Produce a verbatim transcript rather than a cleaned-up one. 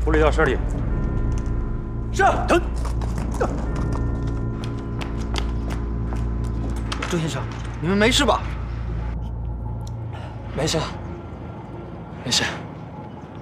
处理掉尸体。是。等。 周先生，你们没事吧？ 没事，没事。